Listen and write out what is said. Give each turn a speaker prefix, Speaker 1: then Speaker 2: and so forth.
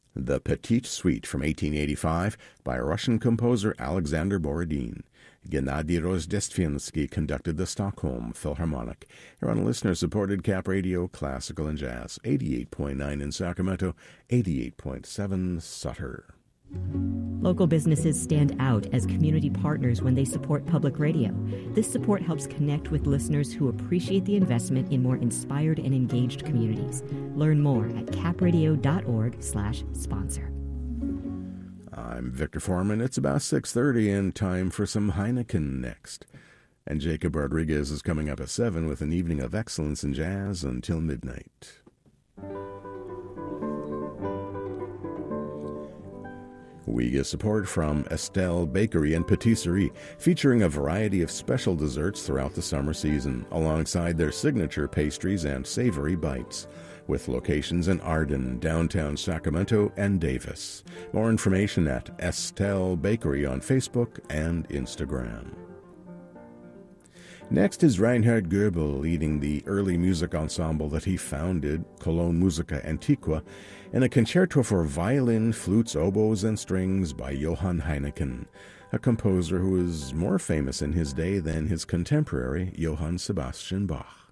Speaker 1: The Petite Suite from 1885 by Russian composer Alexander Borodin. Gennady Rozdestvinsky conducted the Stockholm Philharmonic. You're on listener-supported Cap Radio, Classical and Jazz, 88.9 in Sacramento, 88.7 Sutter.
Speaker 2: Local businesses stand out as community partners when they support public radio. This support helps connect with listeners who appreciate the investment in more inspired and engaged communities. Learn more at capradio.org/sponsor.
Speaker 1: I'm Victor Foreman. It's about 6:30 and time for some Heineken next. And Jacob Rodriguez is coming up at 7 with an evening of excellence in jazz until midnight. We get support from Estelle Bakery and Patisserie, featuring a variety of special desserts throughout the summer season, alongside their signature pastries and savory bites, with locations in Arden, downtown Sacramento, and Davis. More information at Estelle Bakery on Facebook and Instagram. Next is Reinhard Goebel leading the early music ensemble that he founded, Cologne Musica Antiqua, in a concerto for violin, flutes, oboes, and strings by Johann Heineken, a composer who is more famous in his day than his contemporary Johann Sebastian Bach.